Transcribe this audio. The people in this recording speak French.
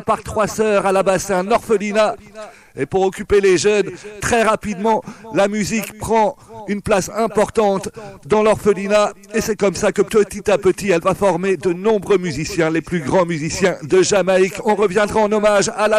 par 3 sœurs à la base c'est un orphelinat. Et pour occuper les jeunes, très rapidement, la musique prend une place importante dans l'orphelinat. Et c'est comme ça que petit à petit, elle va former de nombreux musiciens, les plus grands musiciens de Jamaïque. On reviendra en hommage à la